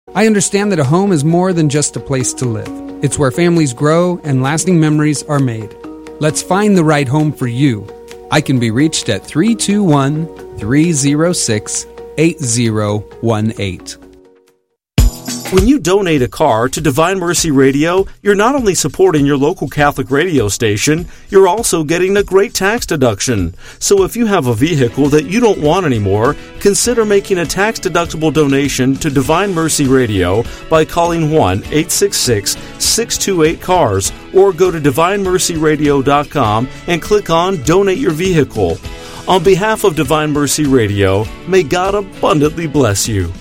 I understand that a home is more than just a place to live. It's where families grow and lasting memories are made. Let's find the right home for you. I can be reached at 321-306-8018. When you donate a car to Divine Mercy Radio, you're not only supporting your local Catholic radio station, you're also getting a great tax deduction. So if you have a vehicle that you don't want anymore, consider making a tax-deductible donation to Divine Mercy Radio by calling 1-866-628-CARS or go to DivineMercyRadio.com and click on Donate Your Vehicle. On behalf of Divine Mercy Radio, may God abundantly bless you.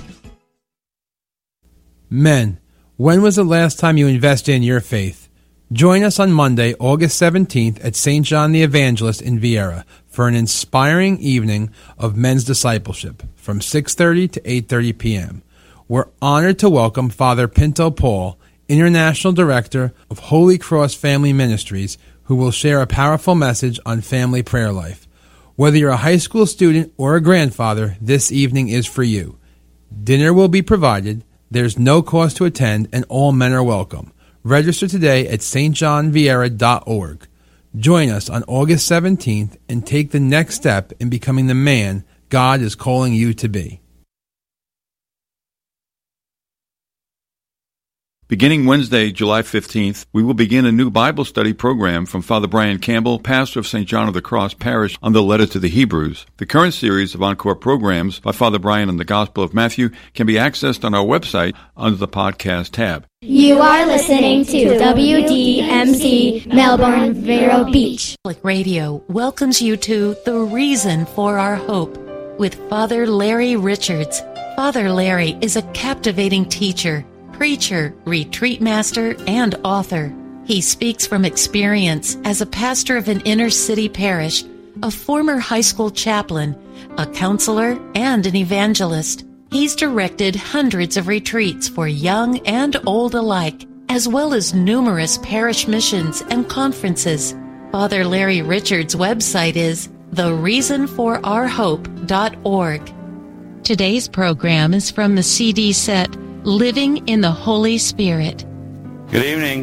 Men, when was the last time you invested in your faith? Join us on Monday, August 17th at St. John the Evangelist in Viera for an inspiring evening of men's discipleship from 6:30 to 8:30 p.m. We're honored to welcome Father Pinto Paul, International Director of Holy Cross Family Ministries, who will share a powerful message on family prayer life. Whether you're a high school student or a grandfather, this evening is for you. Dinner will be provided. There's no cost to attend, and all men are welcome. Register today at stjohnviera.org. Join us on August 17th and take the next step in becoming the man God is calling you to be. Beginning Wednesday, July 15th, we will begin a new Bible study program from Father Brian Campbell, pastor of St. John of the Cross Parish, on the letter to the Hebrews. The current series of encore programs by Father Brian on the Gospel of Matthew can be accessed on our website under the podcast tab. You are listening to WDMC Melbourne, Vero Beach. Catholic Radio welcomes you to The Reason for Our Hope with Father Larry Richards. Father Larry is a captivating teacher, preacher, retreat master, and author. He speaks from experience as a pastor of an inner-city parish, a former high school chaplain, a counselor, and an evangelist. He's directed hundreds of retreats for young and old alike, as well as numerous parish missions and conferences. Father Larry Richards' website is thereasonforourhope.org. Today's program is from the CD set Living in the Holy Spirit. Good evening.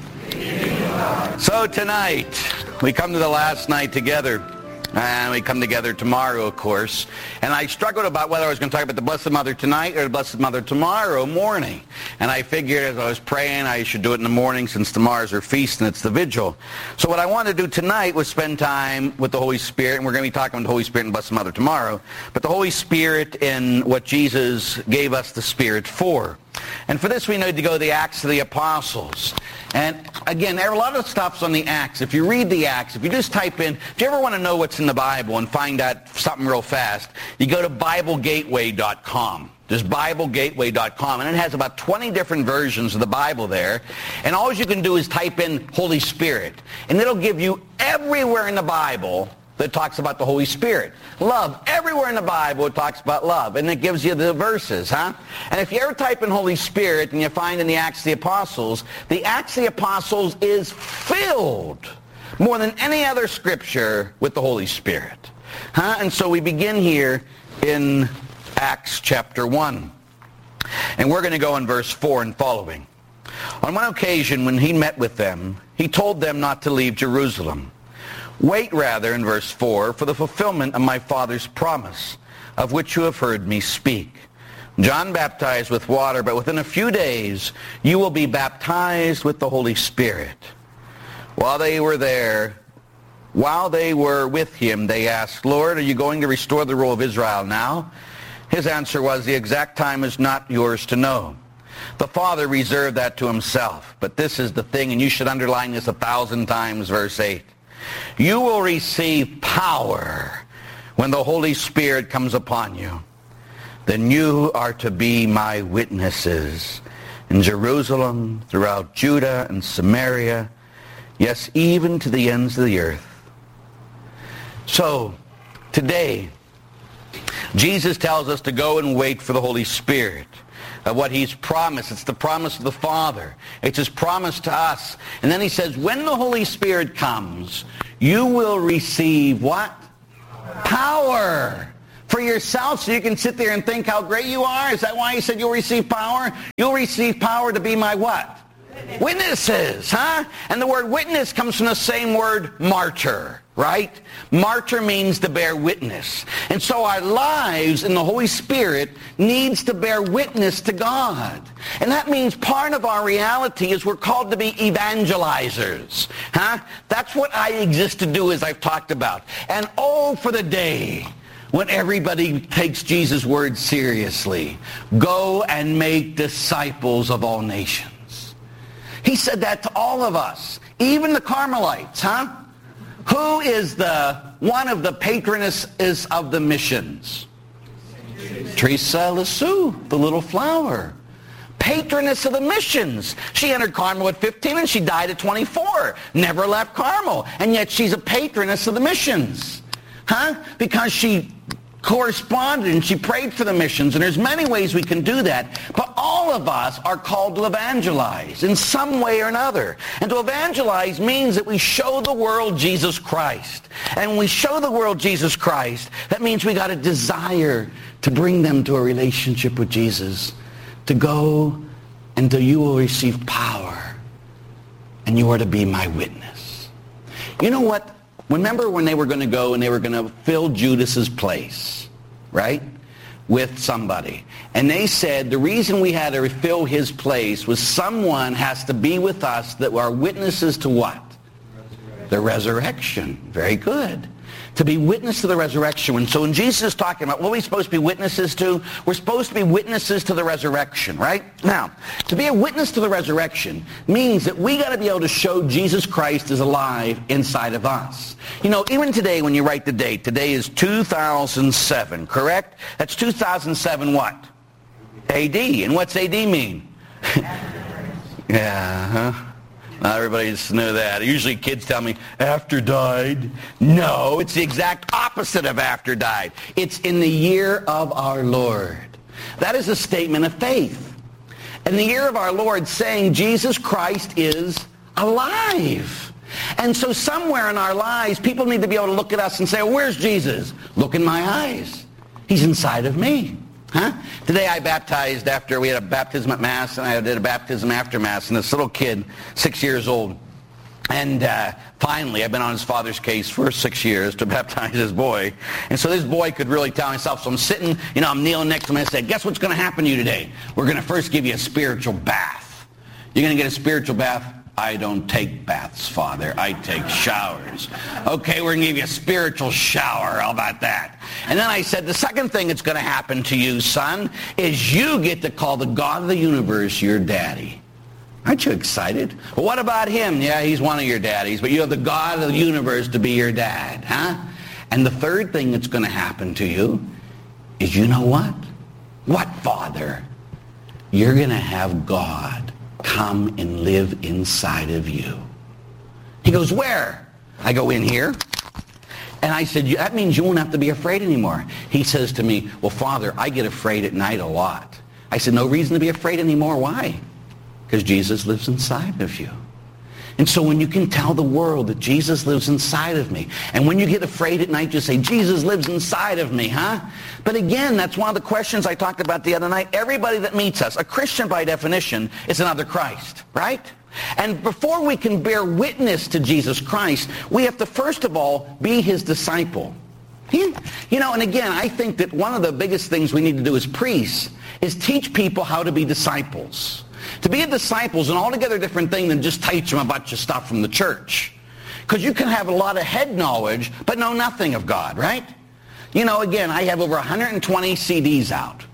So tonight, we come to the last night together. And we come together tomorrow, of course. And I struggled about whether I was going to talk about the Blessed Mother tonight or the Blessed Mother tomorrow morning. And I figured as I was praying, I should do it in the morning since tomorrow's her feast and it's the vigil. So what I wanted to do tonight was spend time with the Holy Spirit. And we're going to be talking about the Holy Spirit and Blessed Mother tomorrow. But the Holy Spirit and what Jesus gave us the Spirit for. And for this, we need to go to the Acts of the Apostles. And again, a lot of stuff's on the Acts. If you read the Acts, if you just type in, if you ever want to know what's in the Bible and find out something real fast, you go to BibleGateway.com. Just BibleGateway.com. And it has about 20 different versions of the Bible there. And all you can do is type in Holy Spirit. And it'll give you everywhere in the Bible that talks about the Holy Spirit. Love. Everywhere in the Bible it talks about love. And it gives you the verses, huh? And if you ever type in Holy Spirit and you find in the Acts of the Apostles is filled more than any other scripture with the Holy Spirit. Huh? And so we begin here in Acts chapter 1. And we're going to go in verse 4 and following. On one occasion when he met with them, he told them not to leave Jerusalem. Wait rather, in verse 4, for the fulfillment of my Father's promise, of which you have heard me speak. John baptized with water, but within a few days you will be baptized with the Holy Spirit. While they were with him, they asked, Lord, are you going to restore the rule of Israel now? His answer was, the exact time is not yours to know. The Father reserved that to himself. But this is the thing, and you should underline this 1,000 times, verse 8. You will receive power when the Holy Spirit comes upon you. Then you are to be my witnesses in Jerusalem, throughout Judah and Samaria, yes, even to the ends of the earth. So, today, Jesus tells us to go and wait for the Holy Spirit. What he's promised. It's the promise of the Father. It's his promise to us. And then he says, when the Holy Spirit comes, you will receive what? Power For yourself, so you can sit there and think how great you are? Is that why he said you'll receive power? You'll receive power to be my what? Witnesses, huh? And the word witness comes from the same word martyr, right? Martyr means to bear witness. And so our lives in the Holy Spirit needs to bear witness to God. And that means part of our reality is we're called to be evangelizers, huh? That's what I exist to do, as I've talked about. And oh, for the day when everybody takes Jesus' word seriously. Go and make disciples of all nations. He said that to all of us, even the Carmelites, huh? Who is one of the patronesses of the missions? Teresa Lisieux, the little flower. Patroness of the missions. She entered Carmel at 15 and she died at 24. Never left Carmel. And yet she's a patroness of the missions. Huh? Because she corresponded and she prayed for the missions, and there's many ways we can do that, but all of us are called to evangelize in some way or another. And to evangelize means that we show the world Jesus Christ. And when we show the world Jesus Christ, that means we got a desire to bring them to a relationship with Jesus, to go until you will receive power and you are to be my witness. You know what? Remember when they were going to go and they were going to fill Judas's place, right, with somebody. And they said the reason we had to fill his place was someone has to be with us that are witnesses to what? The resurrection. Very good. To be witness to the resurrection. And so when Jesus is talking about what are we supposed to be witnesses to, we're supposed to be witnesses to the resurrection, right? Now, to be a witness to the resurrection means that we got to be able to show Jesus Christ is alive inside of us. You know, even today when you write the date, today is 2007, correct? That's 2007 what? AD. And what's AD mean? Yeah, huh? Not everybody just knew that. Usually kids tell me, after died. No, it's the exact opposite of after died. It's in the year of our Lord. That is a statement of faith. In the year of our Lord, saying Jesus Christ is alive. And so somewhere in our lives, people need to be able to look at us and say, well, where's Jesus? Look in my eyes. He's inside of me. Huh? Today I baptized after we had a baptism at Mass, and I did a baptism after Mass, and this little kid, 6 years old, and finally I've been on his father's case for 6 years to baptize his boy, and so this boy could really tell himself. So I'm sitting, I'm kneeling next to him, and I said, guess what's going to happen to you today? We're going to first give you a spiritual bath. You're going to get a spiritual bath. I don't take baths, Father. I take showers. Okay, we're going to give you a spiritual shower. How about that? And then I said, the second thing that's going to happen to you, son, is you get to call the God of the universe your daddy. Aren't you excited? Well, what about him? Yeah, he's one of your daddies, but you have the God of the universe to be your dad, huh? And the third thing that's going to happen to you is, you know what? What, Father? You're going to have God come and live inside of you. He goes, where? I go, in here. And I said, that means you won't have to be afraid anymore. He says to me, well, Father, I get afraid at night a lot. I said, no reason to be afraid anymore. Why? Because Jesus lives inside of you. And so when you can tell the world that Jesus lives inside of me, and when you get afraid at night, just say, Jesus lives inside of me, huh? But again, that's one of the questions I talked about the other night. Everybody that meets us, a Christian by definition, is another Christ, right? And before we can bear witness to Jesus Christ, we have to first of all be his disciple. And again, I think that one of the biggest things we need to do as priests is teach people how to be disciples. To be a disciple is an altogether different thing than just teach them a bunch of stuff from the church. Because you can have a lot of head knowledge, but know nothing of God, right? Again, I have over 120 CDs out.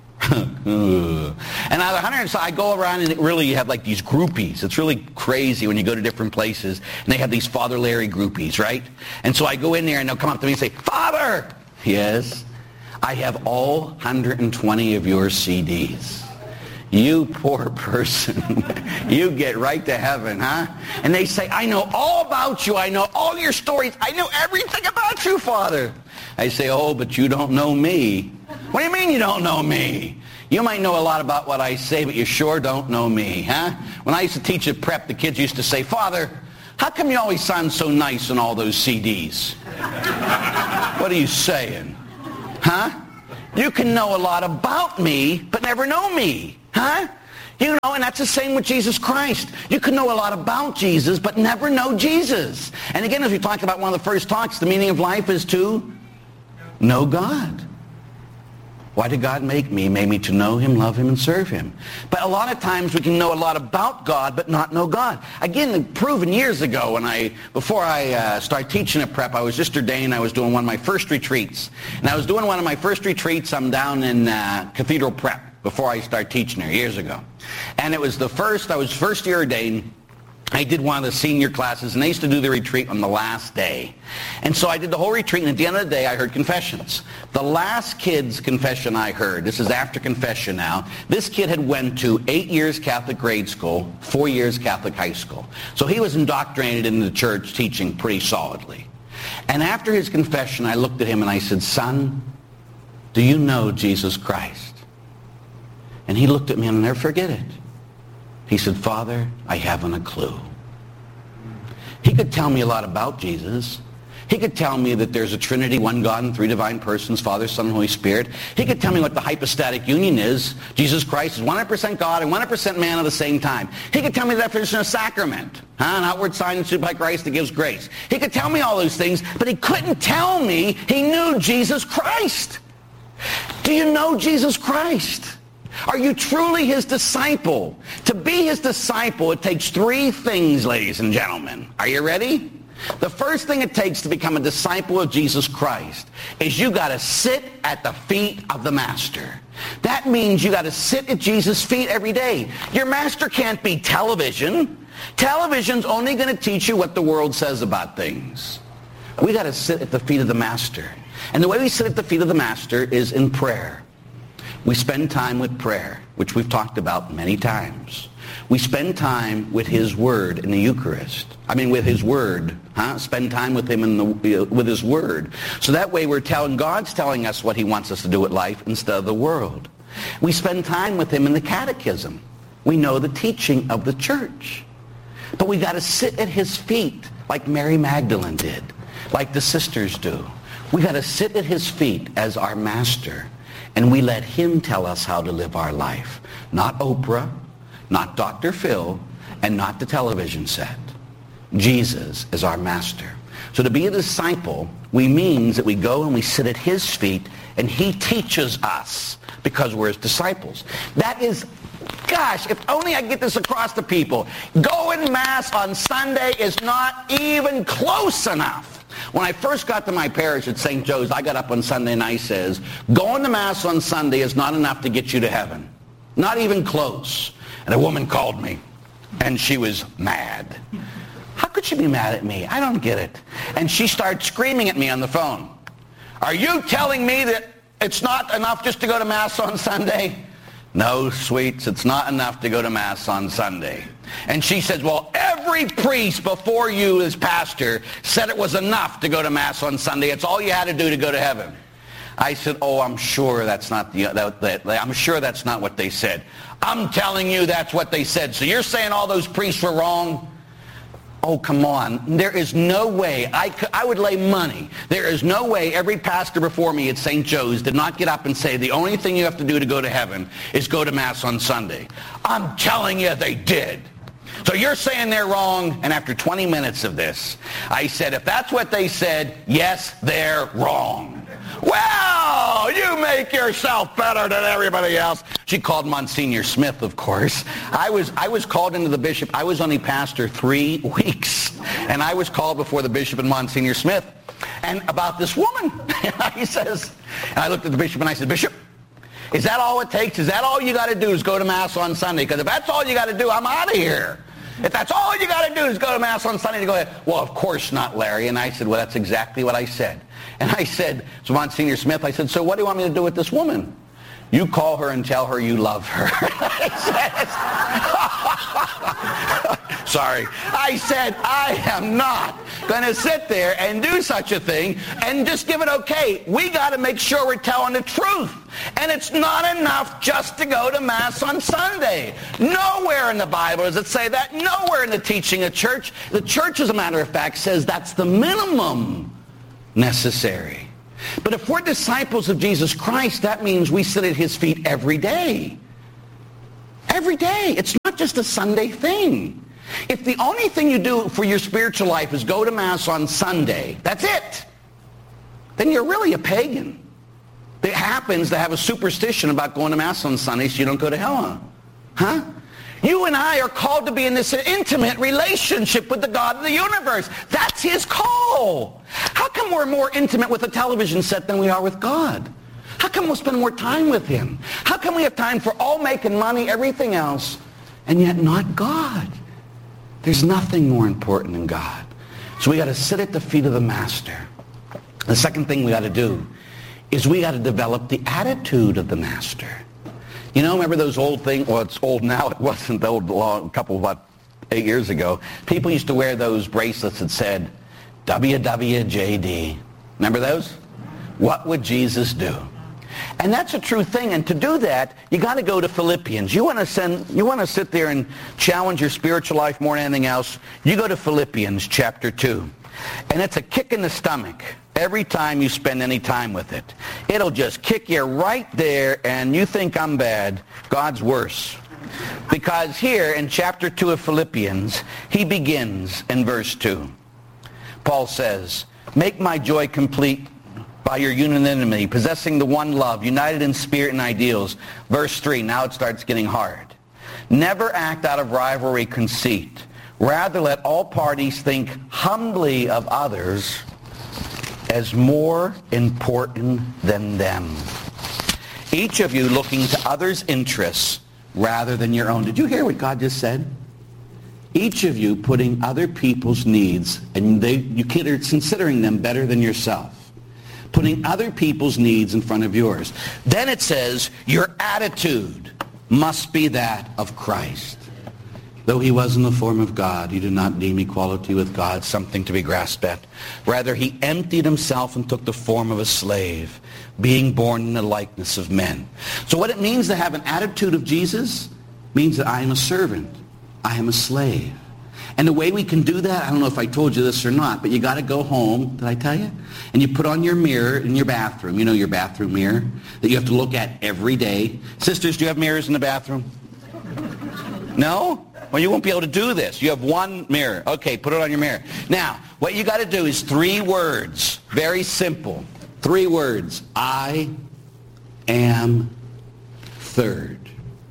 And out of 100, so I go around and you have like these groupies. It's really crazy when you go to different places and they have these Father Larry groupies, right? And so I go in there and they'll come up to me and say, Father! Yes, I have all 120 of your CDs. You poor person. You get right to heaven, huh? And they say, I know all about you. I know all your stories. I know everything about you, Father. I say, oh, but you don't know me. What do you mean you don't know me? You might know a lot about what I say, but you sure don't know me, huh? When I used to teach at prep, the kids used to say, Father, how come you always sound so nice on all those CDs? What are you saying? Huh? You can know a lot about me, but never know me. Huh? You know, and that's the same with Jesus Christ. You can know a lot about Jesus, but never know Jesus. And again, as we talked about one of the first talks, the meaning of life is to know God. Why did God make me? He made me to know him, love him, and serve him. But a lot of times we can know a lot about God, but not know God. Again, proven years ago, before I started teaching at Prep, I was just ordained. I was doing one of my first retreats. And I was doing one of my first retreats. I'm down in Cathedral Prep before I started teaching there years ago. And it was I was first year ordained. I did one of the senior classes, and they used to do the retreat on the last day. And so I did the whole retreat, and at the end of the day, I heard confessions. The last kid's confession I heard, this is after confession now, this kid had went to 8 years Catholic grade school, 4 years Catholic high school. So he was indoctrinated into the church teaching pretty solidly. And after his confession, I looked at him and I said, "Son, do you know Jesus Christ?" And he looked at me, and I'll never forget it. He said, "Father, I haven't a clue." He could tell me a lot about Jesus. He could tell me that there's a Trinity, one God in three divine persons, Father, Son, and Holy Spirit. He could tell me what the hypostatic union is. Jesus Christ is 100% God and 100% man at the same time. He could tell me the definition of sacrament, an outward sign instituted by Christ that gives grace. He could tell me all those things, but he couldn't tell me he knew Jesus Christ. Do you know Jesus Christ? Are you truly his disciple? To be his disciple, it takes three things, ladies and gentlemen. Are you ready? The first thing it takes to become a disciple of Jesus Christ is you got to sit at the feet of the master. That means you got to sit at Jesus' feet every day. Your master can't be television. Television's only going to teach you what the world says about things. We got to sit at the feet of the master. And the way we sit at the feet of the master is in prayer. We spend time with prayer, which we've talked about many times. We spend time with his word in the Eucharist. With his word. Spend time with him with his word. So that way God's telling us what he wants us to do with life instead of the world. We spend time with him in the catechism. We know the teaching of the church. But we got to sit at his feet like Mary Magdalene did, like the sisters do. We got to sit at his feet as our master. And we let him tell us how to live our life. Not Oprah, not Dr. Phil, and not the television set. Jesus is our master. So to be a disciple, means that we go and we sit at his feet, and he teaches us because we're his disciples. That is, gosh, if only I get this across to people. Going Mass on Sunday is not even close enough. When I first got to my parish at St. Joe's, I got up on Sunday and I says, going to Mass on Sunday is not enough to get you to heaven. Not even close. And a woman called me, and she was mad. How could she be mad at me? I don't get it. And she started screaming at me on the phone. Are you telling me that it's not enough just to go to Mass on Sunday? No, sweets, it's not enough to go to Mass on Sunday. And she says, well, every priest before you as pastor said it was enough to go to Mass on Sunday. It's all you had to do to go to heaven. I said, oh, I'm sure that's not what they said. I'm telling you that's what they said. So you're saying all those priests were wrong? Oh, come on. There is no way. I would lay money. There is no way every pastor before me at St. Joe's did not get up and say the only thing you have to do to go to heaven is go to Mass on Sunday. I'm telling you they did. So you're saying they're wrong, and after 20 minutes of this, I said, if that's what they said, yes, they're wrong. Well, you make yourself better than everybody else. She called Monsignor Smith, of course. I was called into the bishop. I was only pastor 3 weeks, and I was called before the bishop and Monsignor Smith, and about this woman. He says, and I looked at the bishop and I said, Bishop, is that all it takes? Is that all you got to do is go to Mass on Sunday? Because if that's all you got to do, I'm out of here. If that's all you got to do is go to Mass on Sunday to go ahead. Well, of course not, Larry. And I said, well, that's exactly what I said. And I said to Monsignor Smith, I said, so what do you want me to do with this woman? You call her and tell her you love her. Sorry. I said, I am not going to sit there and do such a thing and just give it okay. We got to make sure we're telling the truth. And it's not enough just to go to Mass on Sunday. Nowhere in the Bible does it say that. Nowhere in the teaching of church. The church, as a matter of fact, says that's the minimum necessary. But if we're disciples of Jesus Christ, that means we sit at his feet every day. Every day. It's not just a Sunday thing. If the only thing you do for your spiritual life is go to Mass on Sunday, that's it, then you're really a pagan. It happens to have a superstition about going to Mass on Sunday so you don't go to hell. Huh? You and I are called to be in this intimate relationship with the God of the universe. That's his call. How come we're more intimate with a television set than we are with God? How come we'll spend more time with him? How come we have time for all making money, everything else, and yet not God? There's nothing more important than God. So we got to sit at the feet of the Master. The second thing we got to do is we got to develop the attitude of the Master. You know, remember those old things? Well, it's old now. It wasn't old a couple, about 8 years ago. People used to wear those bracelets that said, WWJD. Remember those? What would Jesus do? And that's a true thing. And to do that, you got to go to Philippians. You want to sit there and challenge your spiritual life more than anything else, you go to Philippians chapter 2. And it's a kick in the stomach every time you spend any time with it. It'll just kick you right there, and you think I'm bad. God's worse. Because here in chapter 2 of Philippians, he begins in verse 2. Paul says, make my joy complete by your unanimity, possessing the one love, united in spirit and ideals. Verse 3, now it starts getting hard. Never act out of rivalry, conceit. Rather, let all parties think humbly of others as more important than them. Each of you looking to others' interests rather than your own. Did you hear what God just said? Each of you putting other people's needs, and you're considering them better than yourself. Putting other people's needs in front of yours. Then it says, your attitude must be that of Christ. Though he was in the form of God, he did not deem equality with God something to be grasped at. Rather, he emptied himself and took the form of a slave, being born in the likeness of men. So what it means to have an attitude of Jesus means that I am a servant. I am a slave. And the way we can do that, I don't know if I told you this or not, but you got to go home, did I tell you? And you put on your mirror in your bathroom. You know your bathroom mirror that you have to look at every day. Sisters, do you have mirrors in the bathroom? No? Well, you won't be able to do this. You have one mirror. Okay, put it on your mirror. Now, what you got to do is 3 words. Very simple. 3 words. I am third.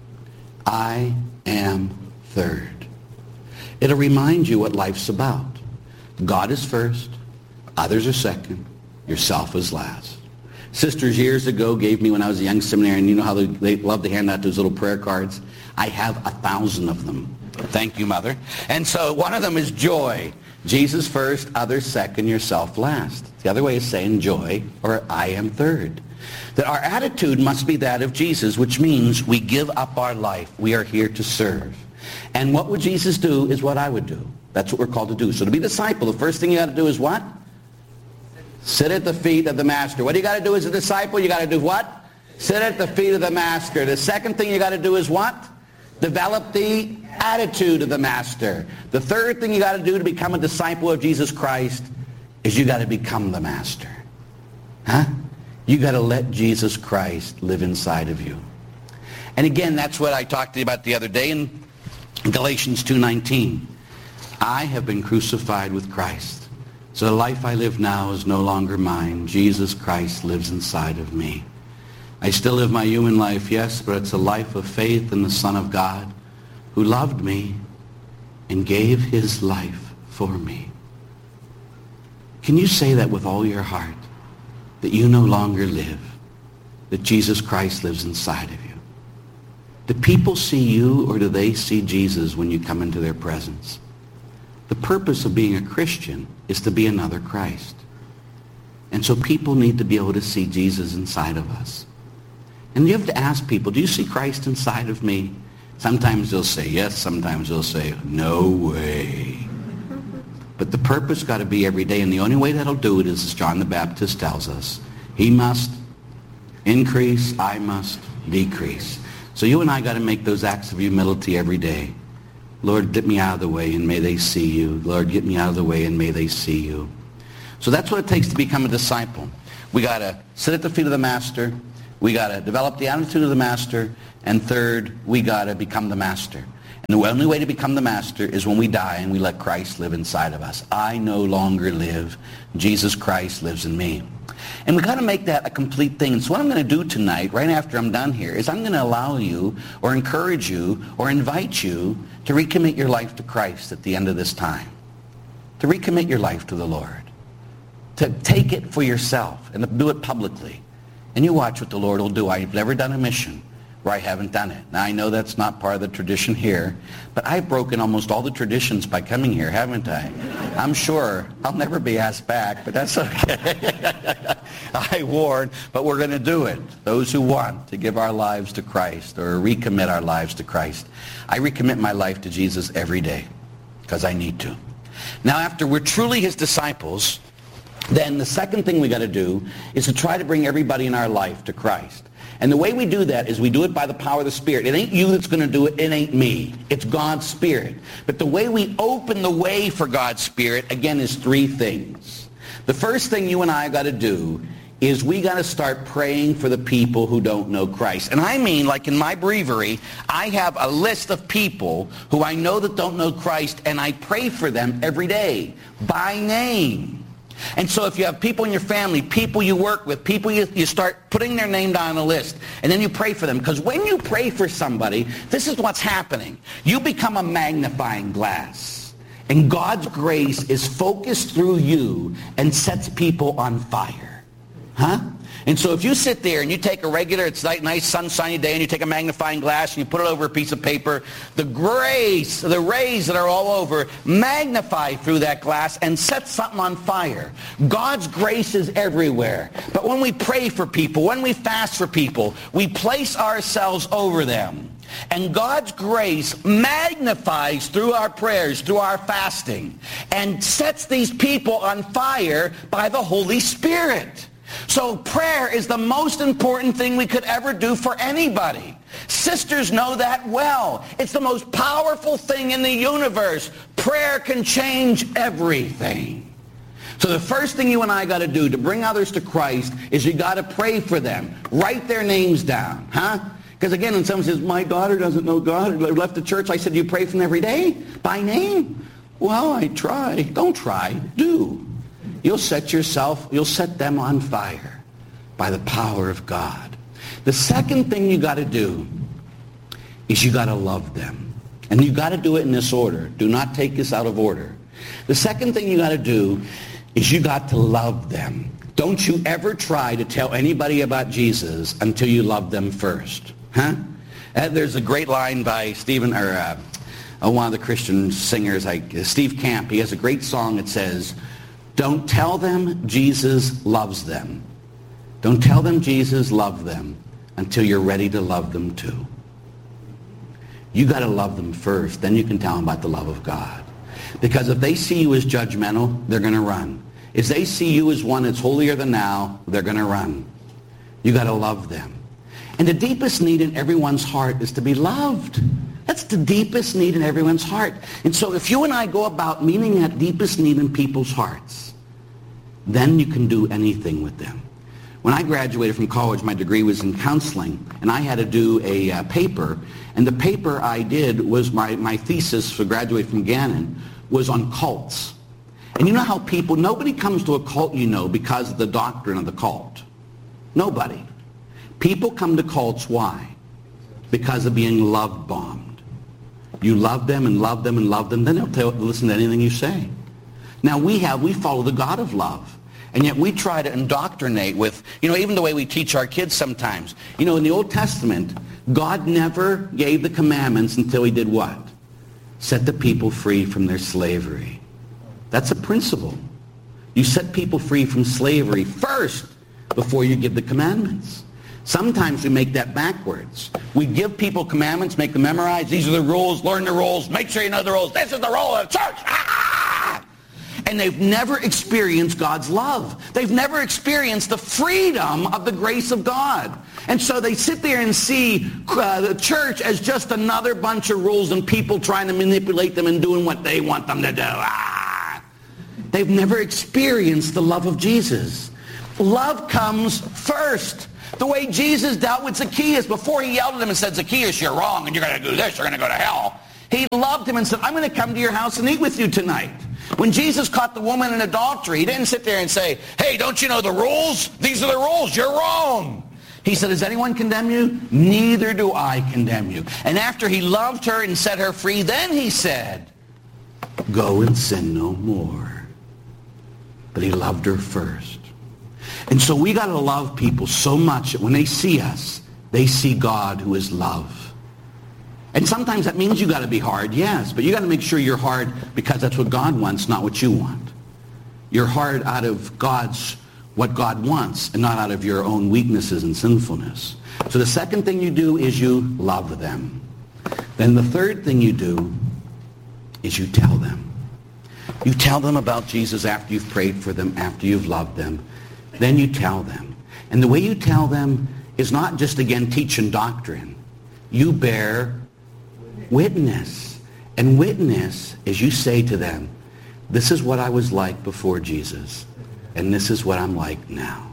I am third. It'll remind you what life's about. God is first. Others are second. Yourself is last. Sisters years ago gave me, when I was a young seminarian, you know how they love to hand out those little prayer cards? I have 1,000 of them. Thank you, Mother. And so one of them is joy. Jesus first, others second, yourself last. The other way is saying joy, or I am third. That our attitude must be that of Jesus, which means we give up our life. We are here to serve. And what would Jesus do is what I would do. That's what we're called to do. So to be a disciple, the first thing you got to do is what? Sit at the feet of the Master. What do you got to do as a disciple? You got to do what? Sit at the feet of the Master. The second thing you got to do is what? Develop the attitude of the Master. The third thing you got to do to become a disciple of Jesus Christ is you got to become the Master. Huh? You got to let Jesus Christ live inside of you. And again, that's what I talked to you about the other day in Galatians 2:19. I have been crucified with Christ. So the life I live now is no longer mine. Jesus Christ lives inside of me. I still live my human life, yes, but it's a life of faith in the Son of God who loved me and gave his life for me. Can you say that with all your heart? That you no longer live, that Jesus Christ lives inside of you. Do people see you, or do they see Jesus when you come into their presence? The purpose of being a Christian is to be another Christ. And so people need to be able to see Jesus inside of us. And you have to ask people, do you see Christ inside of me? Sometimes they'll say yes, sometimes they'll say, no way. But the purpose got to be every day, and the only way that'll do it is, as John the Baptist tells us, he must increase, I must decrease. So you and I got to make those acts of humility every day. Lord, get me out of the way and may they see you. Lord, get me out of the way and may they see you. So that's what it takes to become a disciple. we got to sit at the feet of the Master. We got to develop the attitude of the Master. And third, we got to become the Master. And the only way to become the Master is when we die and we let Christ live inside of us. I no longer live. Jesus Christ lives in me. And we got to make that a complete thing. And so what I'm going to do tonight, right after I'm done here, is I'm going to allow you or encourage you or invite you to recommit your life to Christ at the end of this time. To recommit your life to the Lord. To take it for yourself and to do it publicly. And you watch what the Lord will do. I've never done a mission where I haven't done it. Now, I know that's not part of the tradition here, but I've broken almost all the traditions by coming here, haven't I? I'm sure I'll never be asked back, but that's okay. I warn, but we're going to do it. Those who want to give our lives to Christ or recommit our lives to Christ. I recommit my life to Jesus every day because I need to. Now, after we're truly his disciples, then the second thing we got to do is to try to bring everybody in our life to Christ. And the way we do that is we do it by the power of the Spirit. It ain't you that's going to do it. It ain't me. It's God's Spirit. But the way we open the way for God's Spirit, again, is three things. The first thing you and I got to do is we got to start praying for the people who don't know Christ. And I mean, like in my breviary, I have a list of people who I know that don't know Christ, and I pray for them every day by name. And so if you have people in your family, people you work with, people you start putting their name down on a list, and then you pray for them. Because when you pray for somebody, this is what's happening. You become a magnifying glass. And God's grace is focused through you and sets people on fire. Huh? And so if you sit there and you take a regular, it's like nice sunshiny day, and you take a magnifying glass and you put it over a piece of paper, the grace, the rays that are all over, magnify through that glass and set something on fire. God's grace is everywhere. But when we pray for people, when we fast for people, we place ourselves over them. And God's grace magnifies through our prayers, through our fasting, and sets these people on fire by the Holy Spirit. So prayer is the most important thing we could ever do for anybody. Sisters know that well. It's the most powerful thing in the universe. Prayer can change everything. So the first thing you and I got to do to bring others to Christ is you got to pray for them. Write their names down, huh? Because again, when someone says, my daughter doesn't know God, or left the church, I said, you pray for them every day? By name? Well, I try. Don't try. Do. You'll set them on fire by the power of God. The second thing you got to do is you got to love them. And you got to do it in this order. Do not take this out of order. The second thing you got to do is you got to love them. Don't you ever try to tell anybody about Jesus until you love them first. Huh? There's a great line by one of the Christian singers, Steve Camp. He has a great song that says, don't tell them Jesus loves them. Don't tell them Jesus loves them until you're ready to love them too. You got to love them first. Then you can tell them about the love of God. Because if they see you as judgmental, they're going to run. If they see you as one that's holier than thou, they're going to run. You got to love them. And the deepest need in everyone's heart is to be loved. That's the deepest need in everyone's heart. And so if you and I go about meeting that deepest need in people's hearts, then you can do anything with them. When I graduated from college, my degree was in counseling, and I had to do a paper. And the paper I did was my thesis for graduating from Gannon was on cults. And you know how nobody comes to a cult, because of the doctrine of the cult. Nobody. People come to cults, why? Because of being love-bombed. You love them and love them and love them, then they'll listen to anything you say. Now we follow the God of love. And yet we try to indoctrinate with, even the way we teach our kids sometimes. In the Old Testament, God never gave the commandments until he did what? Set the people free from their slavery. That's a principle. You set people free from slavery first before you give the commandments. Sometimes we make that backwards. We give people commandments, make them memorize. These are the rules. Learn the rules. Make sure you know the rules. This is the rule of the church. And they've never experienced God's love. They've never experienced the freedom of the grace of God. And so they sit there and see the church as just another bunch of rules and people trying to manipulate them and doing what they want them to do. They've never experienced the love of Jesus. Love comes first. The way Jesus dealt with Zacchaeus, before he yelled at him and said, Zacchaeus, you're wrong, and you're going to do this, you're going to go to hell. He loved him and said, I'm going to come to your house and eat with you tonight. When Jesus caught the woman in adultery, he didn't sit there and say, hey, don't you know the rules? These are the rules. You're wrong. He said, does anyone condemn you? Neither do I condemn you. And after he loved her and set her free, then he said, go and sin no more. But he loved her first. And so we got to love people so much that when they see us, they see God who is love. And sometimes that means you got to be hard, yes, but you got to make sure you're hard because that's what God wants, not what you want. You're hard out of what God wants and not out of your own weaknesses and sinfulness. So the second thing you do is you love them. Then the third thing you do is you tell them. You tell them about Jesus after you've prayed for them, after you've loved them. Then you tell them. And the way you tell them is not just, again, teaching doctrine. You bear witness. And witness is you say to them, this is what I was like before Jesus, and this is what I'm like now.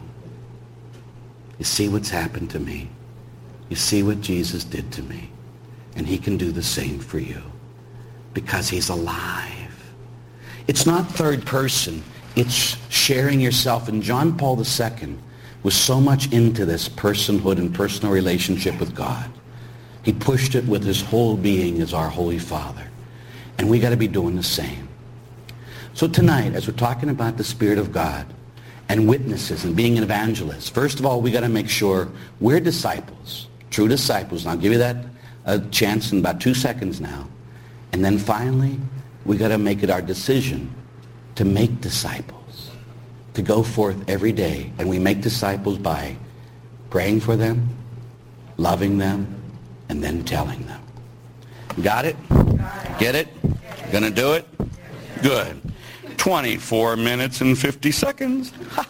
You see what's happened to me. You see what Jesus did to me. And he can do the same for you because he's alive. It's not third person. It's sharing yourself. And John Paul II was so much into this personhood and personal relationship with God. He pushed it with his whole being as our Holy Father. And we got to be doing the same. So tonight, as we're talking about the Spirit of God and witnesses and being an evangelist, first of all, we got to make sure we're disciples, true disciples. And I'll give you that chance in about 2 seconds now. And then finally, we got to make it our decision to make disciples, to go forth every day. And we make disciples by praying for them, loving them, and then telling them. Got it? Get it? Gonna do it? Good. 24 minutes and 50 seconds.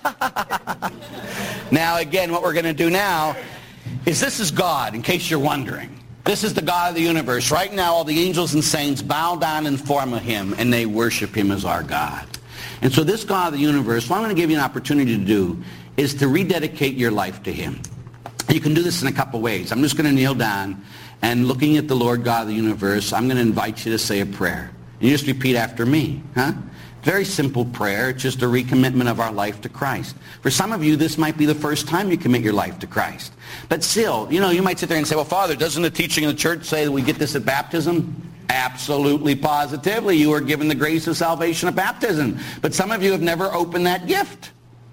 Now again, what we're going to do now is this is God, in case you're wondering. This is the God of the universe. Right now, all the angels and saints bow down in form of him, and they worship him as our God. And so this God of the universe, what I'm going to give you an opportunity to do is to rededicate your life to him. You can do this in a couple ways. I'm just going to kneel down, and looking at the Lord God of the universe, I'm going to invite you to say a prayer. And you just repeat after me. Very simple prayer. It's just a recommitment of our life to Christ. For some of you, this might be the first time you commit your life to Christ. But still, you might sit there and say, well, Father, doesn't the teaching of the church say that we get this at baptism? Absolutely, positively. You are given the grace of salvation at baptism. But some of you have never opened that gift.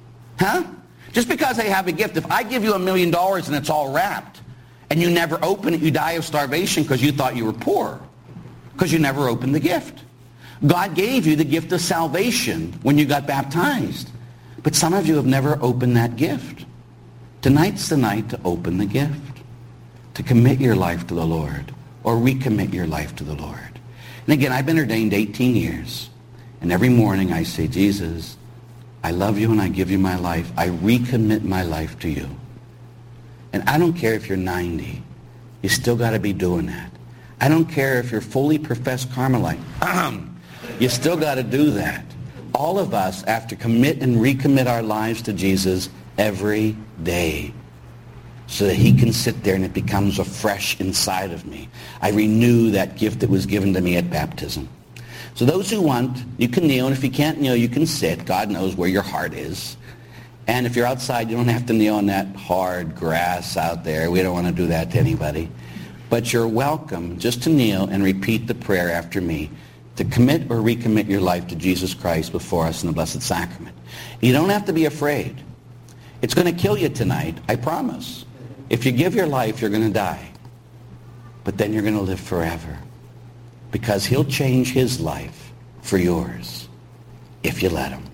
Just because I have a gift, if I give you $1 million and it's all wrapped, and you never open it, you die of starvation because you thought you were poor, because you never opened the gift. God gave you the gift of salvation when you got baptized. But some of you have never opened that gift. Tonight's the night to open the gift, to commit your life to the Lord, or recommit your life to the Lord. And again, I've been ordained 18 years, and every morning I say, Jesus, I love you and I give you my life. I recommit my life to you. And I don't care if you're 90. You still got to be doing that. I don't care if you're fully professed Carmelite. You still got to do that. All of us have to commit and recommit our lives to Jesus every day so that he can sit there and it becomes afresh inside of me. I renew that gift that was given to me at baptism. So those who want, you can kneel, and if you can't kneel, you can sit. God knows where your heart is. And if you're outside, you don't have to kneel on that hard grass out there. We don't want to do that to anybody. But you're welcome just to kneel and repeat the prayer after me, to commit or recommit your life to Jesus Christ before us in the Blessed Sacrament. You don't have to be afraid. It's going to kill you tonight, I promise. If you give your life, you're going to die. But then you're going to live forever, because he'll change his life for yours if you let him.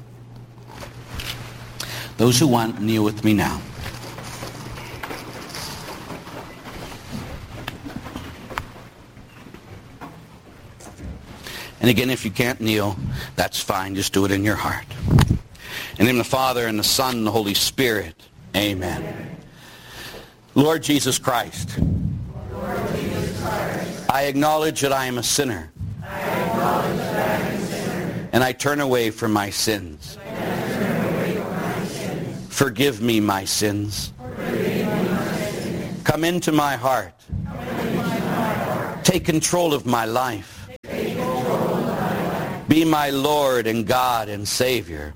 Those who want, kneel with me now. And again, if you can't kneel, that's fine. Just do it in your heart. In the name of the Father, and the Son, and the Holy Spirit. Amen. Lord Jesus Christ, I acknowledge that I am a sinner. And I turn away from my sins. Forgive me my sins. Come into my heart. Take control of my life. Be my Lord and God and Savior.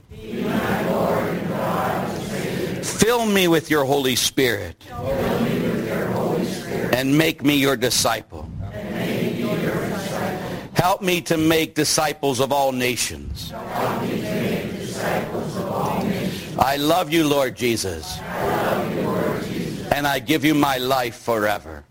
Fill me with your Holy Spirit. And make me your disciple. Help me to make disciples of all nations. I love you, Lord Jesus. And I give you my life forever.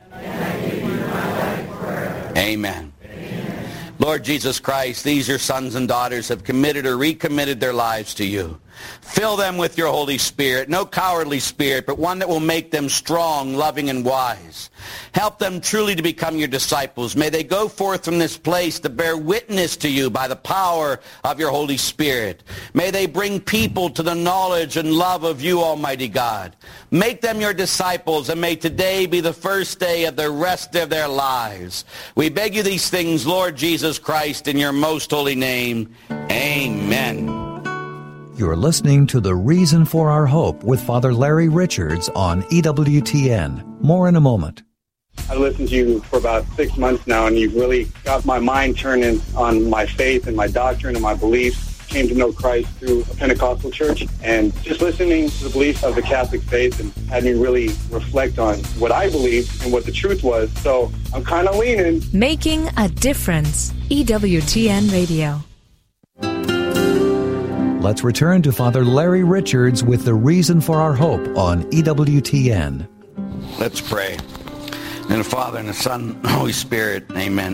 Amen. Lord Jesus Christ, these your sons and daughters have committed or recommitted their lives to you. Fill them with your Holy Spirit, no cowardly spirit, but one that will make them strong, loving, and wise. Help them truly to become your disciples. May they go forth from this place to bear witness to you by the power of your Holy Spirit. May they bring people to the knowledge and love of you, Almighty God. Make them your disciples, and may today be the first day of the rest of their lives. We beg you these things, Lord Jesus Christ, in your most holy name. Amen. You're listening to The Reason for Our Hope with Father Larry Richards on EWTN. More in a moment. I've listened to you for about 6 months now, and you've really got my mind turning on my faith and my doctrine and my beliefs. Came to know Christ through a Pentecostal church, and just listening to the beliefs of the Catholic faith and had me really reflect on what I believed and what the truth was. So I'm kind of leaning. Making a difference. EWTN Radio. Let's return to Father Larry Richards with The Reason for Our Hope on EWTN. Let's pray. In the Father, and the Son, and the Holy Spirit. Amen.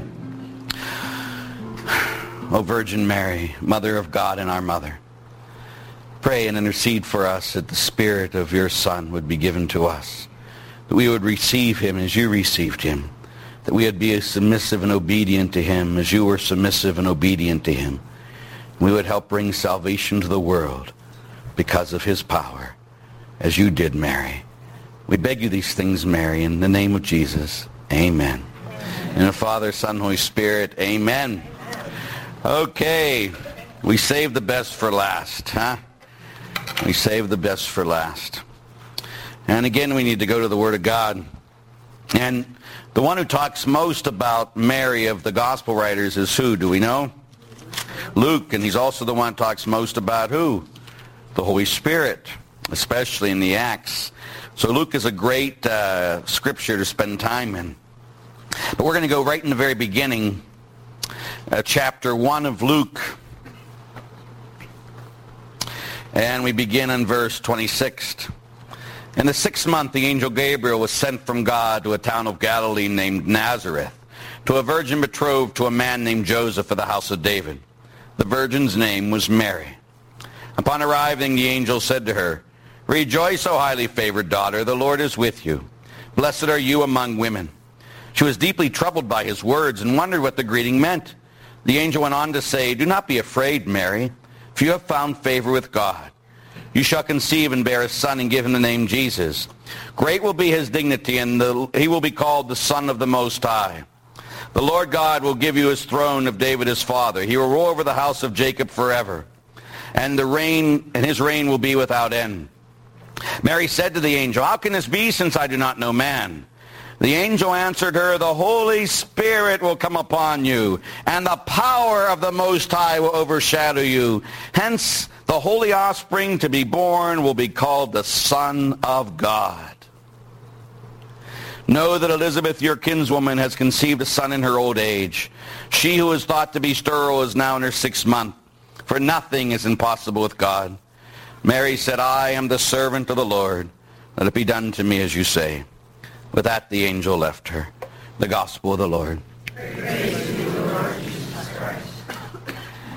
O Virgin Mary, Mother of God and our Mother, pray and intercede for us that the Spirit of your Son would be given to us, that we would receive him as you received him, that we would be submissive and obedient to him as you were submissive and obedient to him. We would help bring salvation to the world because of his power, as you did, Mary. We beg you these things, Mary, in the name of Jesus. Amen. In the Father, Son, Holy Spirit. Amen. Okay. We saved the best for last, huh? We saved the best for last. And again, we need to go to the Word of God. And the one who talks most about Mary of the Gospel writers is who? Do we know? Luke, and he's also the one who talks most about who? The Holy Spirit, especially in the Acts. So Luke is a great scripture to spend time in. But we're going to go right in the very beginning, chapter 1 of Luke. And we begin in verse 26. In the 6th month, the angel Gabriel was sent from God to a town of Galilee named Nazareth, to a virgin betrothed to a man named Joseph of the house of David. The virgin's name was Mary. Upon arriving, the angel said to her, "Rejoice, O highly favored daughter, the Lord is with you. Blessed are you among women." She was deeply troubled by his words and wondered what the greeting meant. The angel went on to say, "Do not be afraid, Mary, for you have found favor with God. You shall conceive and bear a son and give him the name Jesus. Great will be his dignity, and he will be called the Son of the Most High. The Lord God will give you his throne of David his father. He will rule over the house of Jacob forever, and his reign will be without end." Mary said to the angel, "How can this be, since I do not know man?" The angel answered her, "The Holy Spirit will come upon you, and the power of the Most High will overshadow you. Hence, the holy offspring to be born will be called the Son of God. Know that Elizabeth, your kinswoman, has conceived a son in her old age. She who was thought to be sterile is now in her 6th month, for nothing is impossible with God." Mary said, "I am the servant of the Lord. Let it be done to me as you say." With that, the angel left her. The Gospel of the Lord. Praise to you, Lord Jesus Christ.